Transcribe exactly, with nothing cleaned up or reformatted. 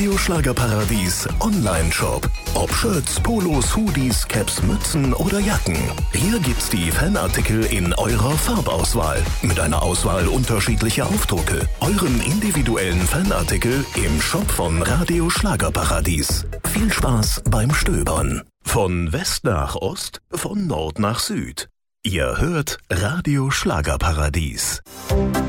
Radio Schlagerparadies Online-Shop. Ob Shirts, Polos, Hoodies, Caps, Mützen oder Jacken. Hier gibt's die Fanartikel in eurer Farbauswahl. Mit einer Auswahl unterschiedlicher Aufdrucke. Euren individuellen Fanartikel im Shop von Radio Schlagerparadies. Viel Spaß beim Stöbern. Von West nach Ost, von Nord nach Süd. Ihr hört Radio Schlagerparadies.